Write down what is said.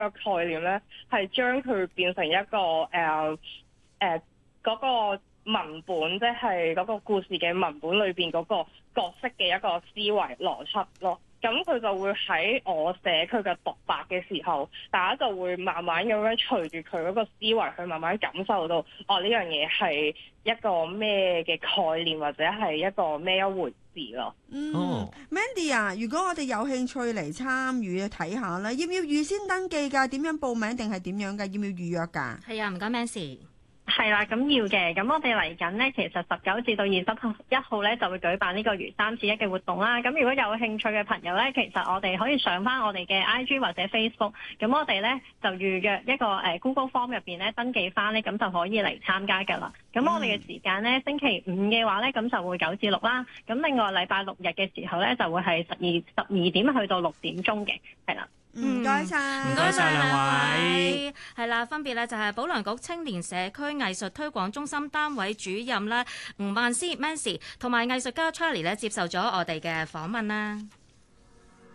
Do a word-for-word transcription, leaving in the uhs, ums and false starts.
個概念咧，係將佢變成一個誒誒嗰個文本，即係嗰個故事嘅文本裏邊嗰個角色嘅一個思維邏輯咯。咁佢就會喺我寫佢嘅獨白嘅時候，大家就會慢慢咁樣隨住佢嗰個思維去慢慢感受到，哦，呢樣嘢係一個咩嘅概念，或者係一個咩一回事咯。 嗯、 哦、 Mandy 啊，如果我哋有興趣嚟參與睇下咧，要唔要預先登記㗎？點樣報名定係點樣㗎？要唔要預約㗎？ 係啊，唔該 Mandy。 係啦，咁要嘅。咁我哋嚟緊呢，其實十九至到二十一號呢，就會舉辦呢個如三至一嘅活動啦。咁如果有興趣嘅朋友呢，其實我哋可以上翻我哋嘅 I G 或者 Facebook。咁我哋呢，就預約一個誒 Google Form 入邊呢，登記翻呢，咁就可以嚟參加㗎啦。咁我哋嘅時間呢，星期五嘅話呢，咁就會九至六啦。咁另外禮拜六日嘅時候呢，就會係十二十二點去到六點鐘嘅，係啦。 唔該晒， 唔該晒兩位。 係啦，分別咧就係保良局青年社區藝術推廣中心單位主任咧吳曼詩 Mancy 同埋藝術家 Charlie 咧接受咗我哋嘅訪問啦。